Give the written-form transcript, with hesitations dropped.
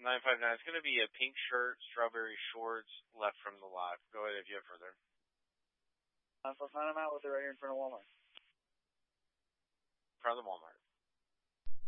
959. It's going to be a pink shirt, strawberry shorts, left from the lot. Go ahead if you have further. 959, I'm out with it right here in front of Walmart. In front of the Walmart.